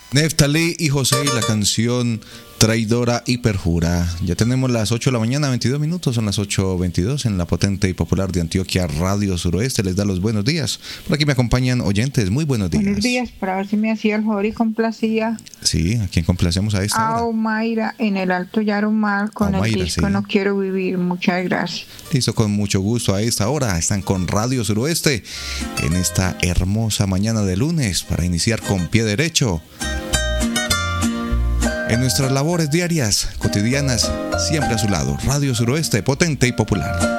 Neftalí y José y la canción Traidora y Perjura. Ya tenemos las 8 de la mañana, 22 minutos, son las 8:22 en la potente y popular de Antioquia Radio Suroeste. Les da los buenos días. Por aquí me acompañan oyentes, muy buenos días. Buenos días, para ver si me hacía el favor y complacía Sí, ¿a quién complacemos a esta a hora? Omaira en el Alto Yarumal con Omaira, el disco sí. No Quiero Vivir. Muchas gracias. Listo, con mucho gusto a esta hora. Están con Radio Suroeste en esta hermosa mañana de lunes para iniciar con pie derecho en nuestras labores diarias, cotidianas, siempre a su lado. Radio Suroeste, potente y popular.